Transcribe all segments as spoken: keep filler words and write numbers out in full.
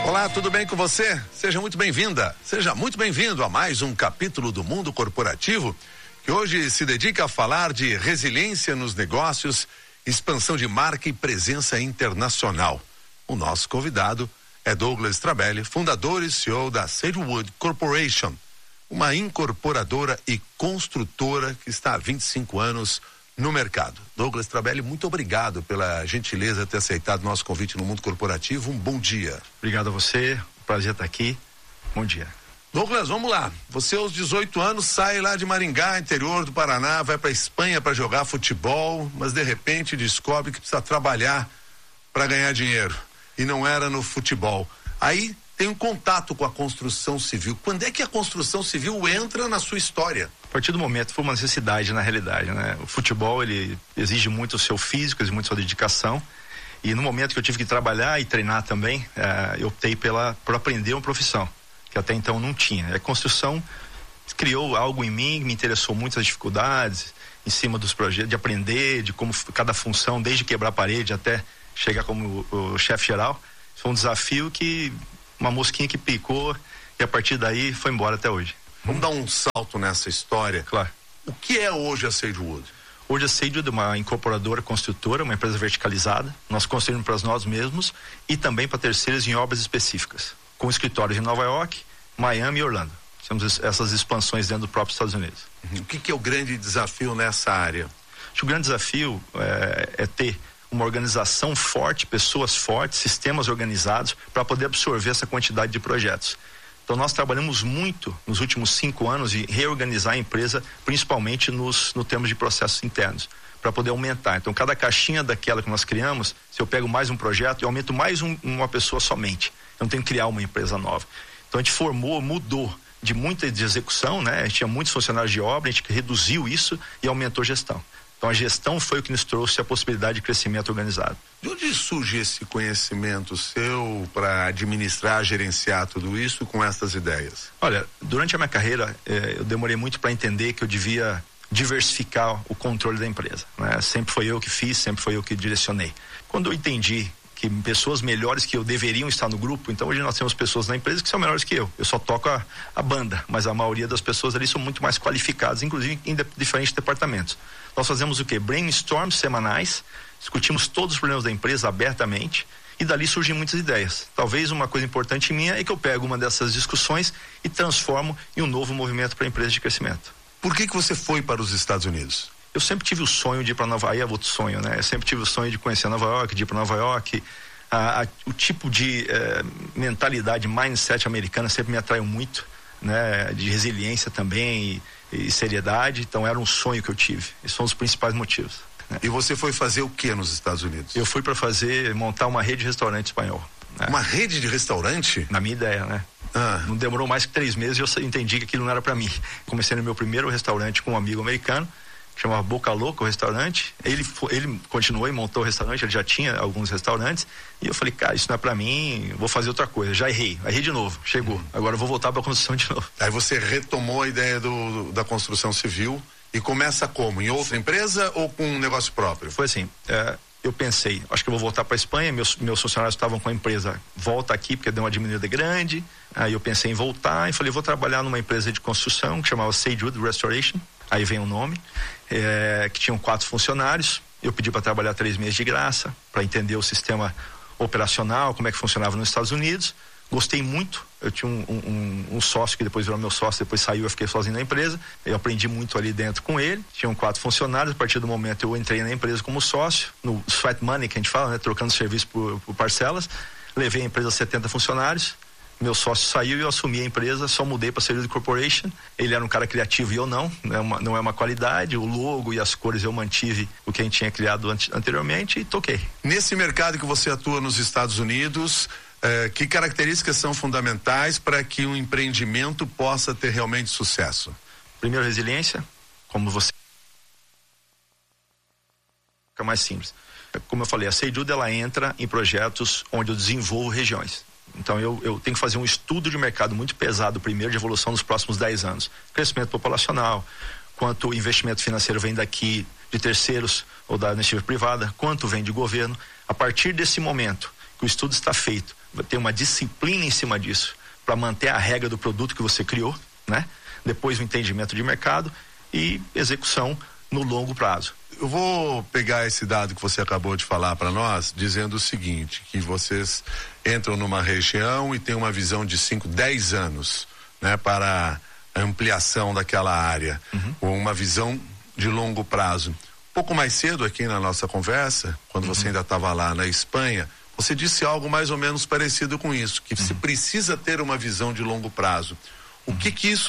Olá, tudo bem com você? Seja muito bem-vinda, seja muito bem-vindo a mais um capítulo do Mundo Corporativo, que hoje se dedica a falar de resiliência nos negócios, expansão de marca e presença internacional. O nosso convidado é Douglas Trabelli, fundador e C E O da Sagewood Corporation, uma incorporadora e construtora que está há vinte e cinco anos no mercado. Douglas Trabelli, muito obrigado pela gentileza de ter aceitado nosso convite no Mundo Corporativo. Um bom dia. Obrigado a você, prazer estar aqui. Bom dia. Douglas, vamos lá. Você aos dezoito anos sai lá de Maringá, interior do Paraná, vai para Espanha para jogar futebol, mas de repente descobre que precisa trabalhar para ganhar dinheiro e não era no futebol. Aí tem um contato com a construção civil. Quando é que a construção civil entra na sua história? A partir do momento foi uma necessidade na realidade, né? O futebol, ele exige muito o seu físico, exige muito a sua dedicação, e no momento que eu tive que trabalhar e treinar também, eh, eu optei pela, por aprender uma profissão que até então não tinha. A construção criou algo em mim, me interessou muito as dificuldades em cima dos projetos, de aprender, de como cada função, desde quebrar a parede até chegar como o, o chefe geral. Foi um desafio que uma mosquinha que picou e a partir daí foi embora até hoje. Vamos dar um salto nessa história. Claro. O que é hoje a Sagewood? Hoje a Sagewood é uma incorporadora construtora, uma empresa verticalizada. Nós construímos para nós mesmos e também para terceiros em obras específicas, com escritórios em Nova York, Miami e Orlando. Temos essas expansões dentro do próprio Estados Unidos. Uhum. O que, que é o grande desafio nessa área? Acho que o grande desafio é, é ter uma organização forte, pessoas fortes, sistemas organizados para poder absorver essa quantidade de projetos. Então nós trabalhamos muito nos últimos cinco anos de reorganizar a empresa, principalmente nos no termos de processos internos, para poder aumentar. Então cada caixinha daquela que nós criamos, se eu pego mais um projeto, eu aumento mais um, uma pessoa somente. Eu não tenho que criar uma empresa nova. Então a gente formou, mudou de muita de execução, né? A gente tinha muitos funcionários de obra, a gente reduziu isso e aumentou a gestão. Então a gestão foi o que nos trouxe a possibilidade de crescimento organizado. De onde surge esse conhecimento seu para administrar, gerenciar tudo isso com essas ideias? Olha, durante a minha carreira eh, eu demorei muito para entender que eu devia diversificar o controle da empresa, né? Sempre foi eu que fiz, sempre foi eu que direcionei. Quando eu entendi que pessoas melhores que eu deveriam estar no grupo, então hoje nós temos pessoas na empresa que são melhores que eu. Eu só toco a, a banda, mas a maioria das pessoas ali são muito mais qualificadas, inclusive em de, diferentes departamentos. Nós fazemos o quê? Brainstorms semanais, discutimos todos os problemas da empresa abertamente e dali surgem muitas ideias. Talvez uma coisa importante minha é que eu pego uma dessas discussões e transformo em um novo movimento para a empresa de crescimento. Por que que você foi para os Estados Unidos? Eu sempre tive o sonho de ir para Nova York, é outro sonho, né? Eu sempre tive o sonho de conhecer Nova York, de ir para Nova York. A, a, o tipo de eh, mentalidade, mindset americana sempre me atraiu muito, né? De resiliência também e, e seriedade. Então era um sonho que eu tive. Esses são os principais motivos, né? E você foi fazer o que nos Estados Unidos? Eu fui para fazer, montar uma rede de restaurante espanhol, né? Uma rede de restaurante? Na minha ideia, né? Ah. Não demorou mais que três meses e eu entendi que aquilo não era para mim. Comecei no meu primeiro restaurante com um amigo americano, chamava Boca Louca o restaurante. Ele, ele continuou e montou o restaurante, ele já tinha alguns restaurantes, e eu falei, cara, isso não é pra mim, vou fazer outra coisa. Já errei, errei de novo, chegou, agora eu vou voltar pra construção de novo. Aí você retomou a ideia do, da construção civil e começa como? Em outra empresa ou com um negócio próprio? Foi assim, é, eu pensei, acho que eu vou voltar pra Espanha, meus, meus funcionários estavam com a empresa, volta aqui porque deu uma diminuída grande. Aí eu pensei em voltar e falei, vou trabalhar numa empresa de construção que chamava Sagewood Restoration, aí vem o nome, é, que tinham quatro funcionários. Eu pedi para trabalhar três meses de graça, para entender o sistema operacional, como é que funcionava nos Estados Unidos. Gostei muito. Eu tinha um, um, um sócio que depois virou meu sócio, depois saiu, eu fiquei sozinho na empresa. Eu aprendi muito ali dentro com ele. Tinham quatro funcionários. A partir do momento eu entrei na empresa como sócio, no sweat money que a gente fala, né? Trocando serviço por, por parcelas. Levei a empresa a setenta funcionários. Meu sócio saiu e eu assumi a empresa, só mudei para a Sagewood Corporation. Ele era um cara criativo e eu não, não é, uma, não é uma qualidade. O logo e as cores eu mantive o que a gente tinha criado ante, anteriormente e toquei. Nesse mercado que você atua nos Estados Unidos, eh, que características são fundamentais para que um empreendimento possa ter realmente sucesso? Primeiro, resiliência, como você... Fica mais simples. Como eu falei, a Sagewood, ela entra em projetos onde eu desenvolvo regiões. Então eu, eu tenho que fazer um estudo de mercado muito pesado primeiro, de evolução nos próximos dez anos. Crescimento populacional, quanto o investimento financeiro vem daqui de terceiros ou da iniciativa privada, quanto vem de governo. A partir desse momento que o estudo está feito, tem uma disciplina em cima disso, para manter a regra do produto que você criou, né? Depois o entendimento de mercado e execução no longo prazo. Eu vou pegar esse dado que você acabou de falar para nós, dizendo o seguinte, que vocês entram numa região e tem uma visão de cinco, dez anos, né, para a ampliação daquela área, uhum. ou uma visão de longo prazo. Um pouco mais cedo aqui na nossa conversa, quando uhum. você ainda estava lá na Espanha, você disse algo mais ou menos parecido com isso, que uhum. se precisa ter uma visão de longo prazo. O uhum. que que isso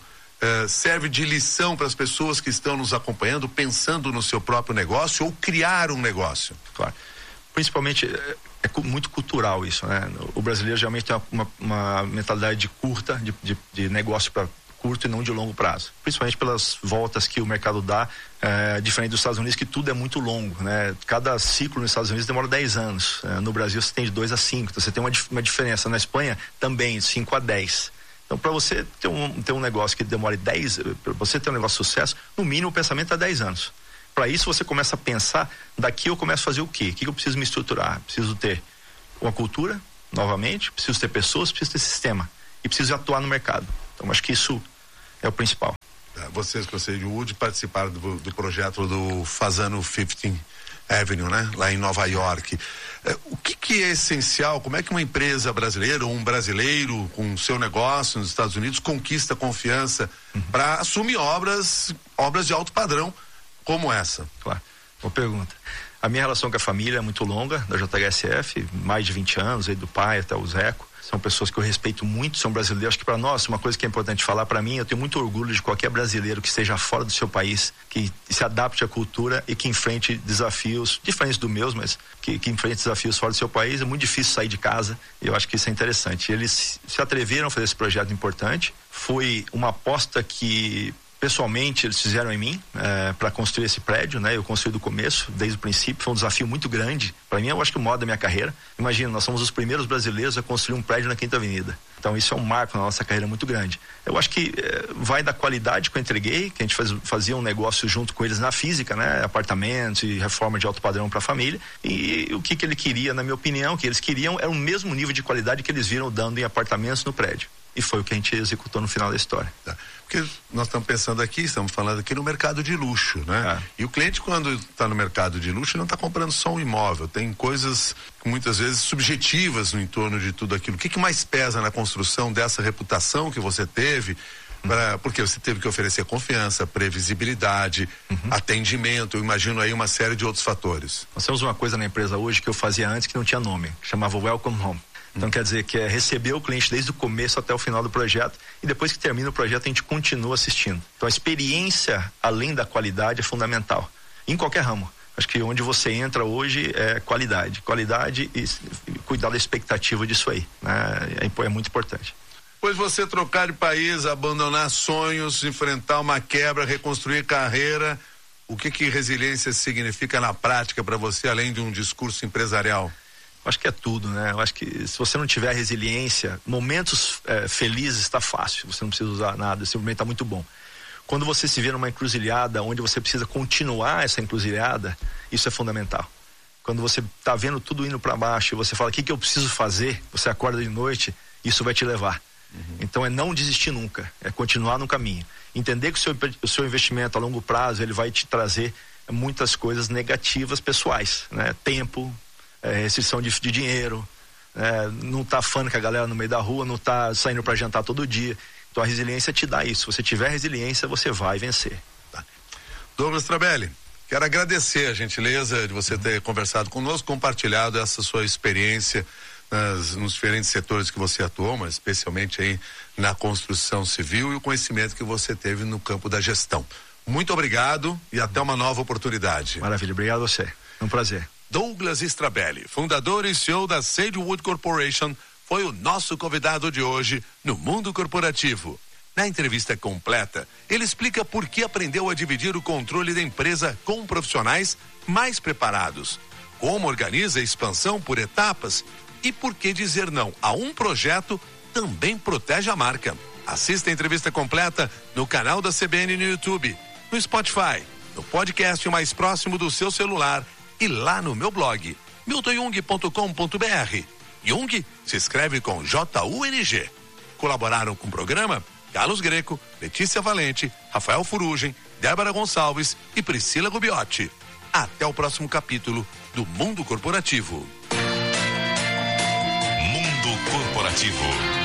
eh, serve de lição para as pessoas que estão nos acompanhando, pensando no seu próprio negócio ou criar um negócio? Claro. Principalmente, é, é muito cultural isso, né? O brasileiro geralmente tem uma, uma mentalidade de curta, de, de, de negócio para curto e não de longo prazo, principalmente pelas voltas que o mercado dá, é, diferente dos Estados Unidos, que tudo é muito longo, né? Cada ciclo nos Estados Unidos demora dez anos, é, no Brasil você tem de dois a cinco, então você tem uma, uma diferença. Na Espanha também, de cinco a dez. Então, para você ter um, ter um negócio que demore dez, para você ter um negócio de sucesso, no mínimo o pensamento é dez anos. Para isso você começa a pensar, daqui eu começo a fazer o quê? O que eu preciso me estruturar? Preciso ter uma cultura, novamente, preciso ter pessoas, preciso ter sistema e preciso atuar no mercado. Então, acho que isso é o principal. Vocês, Conselho de Wood, participaram do, do projeto do Fasano Fifth Avenue, né? Lá em Nova York. É, o que que é essencial? Como é que uma empresa brasileira ou um brasileiro com seu negócio nos Estados Unidos conquista confiança uhum. para assumir obras, obras de alto padrão como essa? Claro. Boa pergunta. A minha relação com a família é muito longa, da J H S F, mais de vinte anos, aí do pai até o Zeco. São pessoas que eu respeito muito, são brasileiros. Acho que para nós, uma coisa que é importante falar para mim, eu tenho muito orgulho de qualquer brasileiro que esteja fora do seu país, que se adapte à cultura e que enfrente desafios diferentes do meus, mas que, que enfrente desafios fora do seu país. É muito difícil sair de casa e eu acho que isso é interessante. Eles se atreveram a fazer esse projeto importante. Foi uma aposta que pessoalmente eles fizeram em mim é, para construir esse prédio, né? Eu construí do começo, desde o princípio. Foi um desafio muito grande para mim. Eu acho que o maior da minha carreira. Imagina, nós somos os primeiros brasileiros a construir um prédio na Quinta Avenida. Então isso é um marco na nossa carreira muito grande. Eu acho que é, vai da qualidade que eu entreguei, que a gente faz, fazia um negócio junto com eles na física, né? Apartamentos e reforma de alto padrão para a família. E o que que ele queria, na minha opinião, que eles queriam era o mesmo nível de qualidade que eles viram dando em apartamentos no prédio. E foi o que a gente executou no final da história. Tá. Porque nós estamos pensando aqui, estamos falando aqui no mercado de luxo, né? É. E o cliente, quando está no mercado de luxo, não está comprando só um imóvel, tem coisas muitas vezes subjetivas no entorno de tudo aquilo. O que que mais pesa na construção dessa reputação que você teve? Pra, porque você teve que oferecer confiança, previsibilidade, uhum. atendimento, eu imagino aí uma série de outros fatores. Nós temos uma coisa na empresa hoje que eu fazia antes que não tinha nome, que chamava Welcome Home. Então, quer dizer que é receber o cliente desde o começo até o final do projeto e depois que termina o projeto a gente continua assistindo. Então, a experiência, além da qualidade, é fundamental. Em qualquer ramo. Acho que onde você entra hoje é qualidade. Qualidade e, e cuidar da expectativa disso aí, né? É, é muito importante. Pois você trocar de país, abandonar sonhos, enfrentar uma quebra, reconstruir carreira, o que que resiliência significa na prática para você, além de um discurso empresarial? Eu acho que é tudo, né? Eu acho que se você não tiver resiliência, momentos é, felizes está fácil, você não precisa usar nada, simplesmente está muito bom. Quando você se vê numa encruzilhada, onde você precisa continuar essa encruzilhada, isso é fundamental. Quando você está vendo tudo indo para baixo, você fala, o que que eu preciso fazer? Você acorda de noite, isso vai te levar. Uhum. Então é não desistir nunca, é continuar no caminho. Entender que o seu, o seu investimento a longo prazo, ele vai te trazer muitas coisas negativas pessoais, né? Tempo, É, restrição de, de dinheiro, é, não tá fã com a galera no meio da rua, não tá saindo para jantar todo dia. Então a resiliência te dá isso. Se você tiver resiliência, você vai vencer. Tá. Douglas Trabelli, quero agradecer a gentileza de você ter conversado conosco, compartilhado essa sua experiência nas, nos diferentes setores que você atuou, mas especialmente aí na construção civil e o conhecimento que você teve no campo da gestão. Muito obrigado e até uma nova oportunidade. Maravilha, obrigado a você. É um prazer. Douglas Strabelli, fundador e C E O da Sagewood Corporation, foi o nosso convidado de hoje no Mundo Corporativo. Na entrevista completa, ele explica por que aprendeu a dividir o controle da empresa com profissionais mais preparados, como organiza a expansão por etapas e por que dizer não a um projeto também protege a marca. Assista a entrevista completa no canal da C B N no YouTube, no Spotify, no podcast mais próximo do seu celular e lá no meu blog, milton jung ponto com ponto br. Jung se escreve com J U N G. Colaboraram com o programa Carlos Greco, Letícia Valente, Rafael Furugem, Débora Gonçalves e Priscila Rubiotti. Até o próximo capítulo do Mundo Corporativo. Mundo Corporativo.